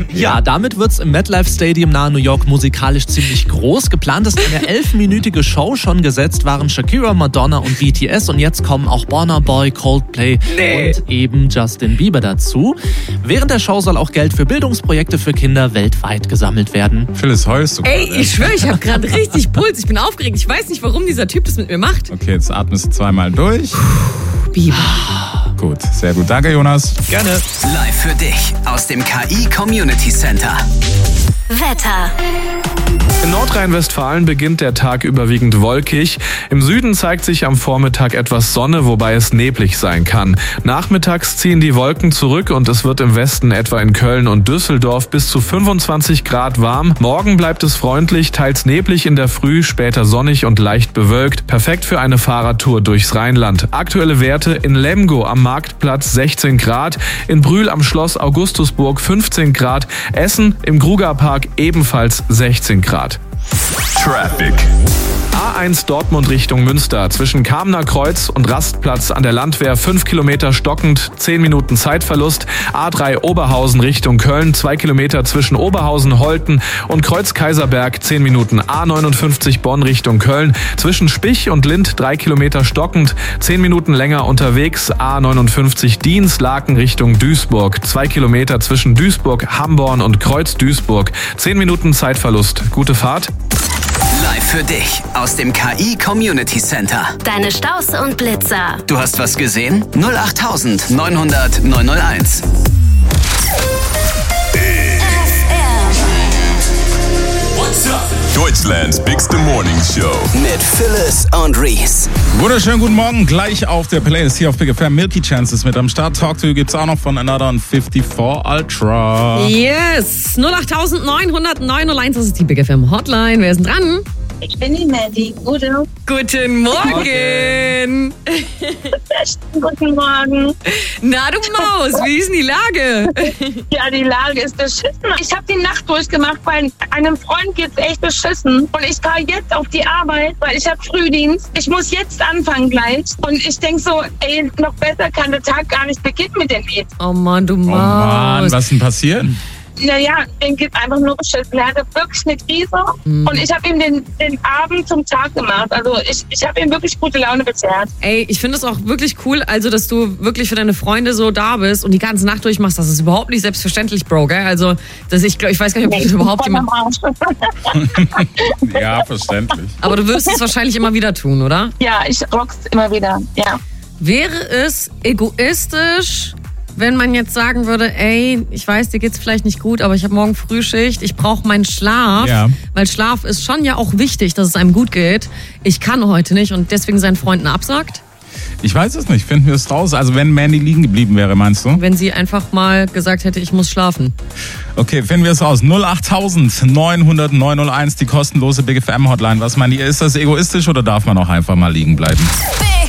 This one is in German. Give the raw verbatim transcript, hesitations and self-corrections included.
Ja, damit wird's im MetLife Stadium nahe New York musikalisch ziemlich groß. Geplant ist eine elfminütige Show. Schon gesetzt waren Shakira, Madonna und B T S. Und jetzt kommen auch Burna Boy, Coldplay nee. und eben Justin Bieber dazu. Während der Show soll auch Geld für Bildungsprojekte für Kinder weltweit gesammelt werden. Phyllis, heulst du Ey, gerade? ich schwöre, ich habe gerade richtig Puls. Ich bin aufgeregt. Ich weiß nicht, warum dieser Typ das mit mir macht. Okay, jetzt atmest du zweimal durch. Bieber. Gut, sehr gut. Danke, Jonas. Gerne. Live für dich aus dem K I Community Center. Wetter. In Nordrhein-Westfalen beginnt der Tag überwiegend wolkig. Im Süden zeigt sich am Vormittag etwas Sonne, wobei es neblig sein kann. Nachmittags ziehen die Wolken zurück und es wird im Westen etwa in Köln und Düsseldorf bis zu fünfundzwanzig Grad warm. Morgen bleibt es freundlich, teils neblig in der Früh, später sonnig und leicht bewölkt. Perfekt für eine Fahrradtour durchs Rheinland. Aktuelle Werte: in Lemgo am Marktplatz sechzehn Grad, in Brühl am Schloss Augustusburg fünfzehn Grad, Essen im Grugerpark ebenfalls sechzehn Grad. Traffic. A eins Dortmund Richtung Münster. Zwischen Kamener Kreuz und Rastplatz an der Landwehr fünf Kilometer stockend, zehn Minuten Zeitverlust. A drei Oberhausen Richtung Köln, zwei Kilometer zwischen Oberhausen, Holten und Kreuz Kaiserberg, zehn Minuten. A neunundfünfzig Bonn Richtung Köln. Zwischen Spich und Lind drei Kilometer stockend, zehn Minuten länger unterwegs. A neunundfünfzig Dienstlaken Richtung Duisburg, zwei Kilometer zwischen Duisburg, Hamborn und Kreuz Duisburg, zehn Minuten Zeitverlust. Gute Fahrt. Live für dich aus dem K I Community Center. Deine Staus und Blitzer. Du hast was gesehen? null acht neunhundert neunhunderteins. Deutschlands bigste Morning Show. Mit Phyllis und Reese. Wunderschönen guten Morgen. Gleich auf der Playlist hier auf Big F M. Milky Chances mit am Start. Talk to You gibt's auch noch von Another fünfundfünfzig Ultra. Yes. null acht neunhundert neunhunderteins, das ist die Big F M Hotline. Wer ist denn dran? Ich bin die Mandy. Gute. Guten Morgen. Guten Morgen. Na du Maus, wie ist denn die Lage? Ja, die Lage ist beschissen. Ich habe die Nacht durchgemacht, weil einem Freund geht's echt beschissen. Und ich fahre jetzt auf die Arbeit, weil ich habe Frühdienst. Ich muss jetzt anfangen gleich. Und ich denke so, ey, noch besser kann der Tag gar nicht beginnen mit dem Lied. Oh Mann, du Maus. Oh Mann, was ist denn passiert? Naja, den geht einfach nur beschissen. Er hatte wirklich eine Krise mhm. und ich habe ihm den, den Abend zum Tag gemacht. Also ich, ich habe ihm wirklich gute Laune beschert. Ey, ich finde es auch wirklich cool, also dass du wirklich für deine Freunde so da bist und die ganze Nacht durchmachst. Das ist überhaupt nicht selbstverständlich, Bro, gell? Also dass ich, ich weiß gar nicht, ob das überhaupt jemand... Ja, verständlich. Aber du wirst es wahrscheinlich immer wieder tun, oder? Ja, ich rock's immer wieder, ja. Wäre es egoistisch, wenn man jetzt sagen würde, ey, ich weiß, dir geht's vielleicht nicht gut, aber ich habe morgen Frühschicht, ich brauche meinen Schlaf, ja. weil Schlaf ist schon ja auch wichtig, dass es einem gut geht. Ich kann heute nicht und deswegen seinen Freunden absagt? Ich weiß es nicht, finden wir es raus. Also wenn Mandy liegen geblieben wäre, meinst du? Wenn sie einfach mal gesagt hätte, ich muss schlafen. Okay, finden wir es raus. null acht neunhundert neunhunderteins, die kostenlose Big F M Hotline. Was meint ihr, ist das egoistisch oder darf man auch einfach mal liegen bleiben?